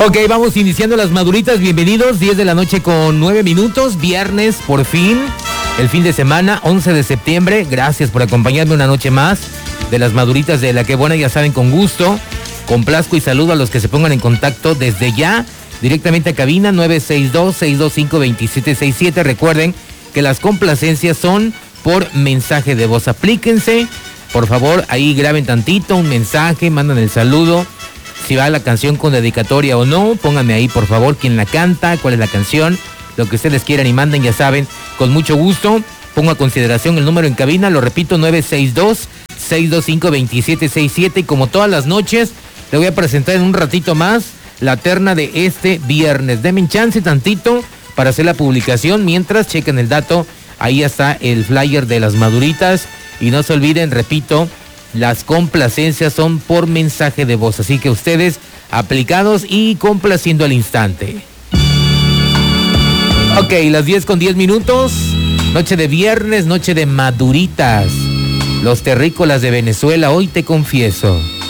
Ok, vamos iniciando las maduritas. Bienvenidos, 10 de la noche con 9 minutos. Viernes, por fin. El fin de semana, 11 de septiembre. Gracias por acompañarme una noche más de las maduritas de La Que Buena. Ya saben, con gusto. Complazco y saludo a los que se pongan en contacto desde ya. Directamente a cabina 962-625-2767. Recuerden que las complacencias son por mensaje de voz. Aplíquense. Por favor, ahí graben tantito, un mensaje, mandan el saludo. Si va la canción con dedicatoria o no, pónganme ahí, por favor, quién la canta, cuál es la canción, lo que ustedes quieran y manden, ya saben, con mucho gusto. Pongo a consideración el número en cabina, lo repito, 962-625-2767. Y como todas las noches, le voy a presentar en un ratito más la terna de este viernes. Denme chance tantito para hacer la publicación, mientras chequen el dato. Ahí está el flyer de las maduritas. Y no se olviden, repito, las complacencias son por mensaje de voz. Así que ustedes aplicados y complaciendo al instante. Ok, las 10 con 10 minutos. Noche de viernes, noche de maduritas. Los terrícolas de Venezuela, hoy te confieso.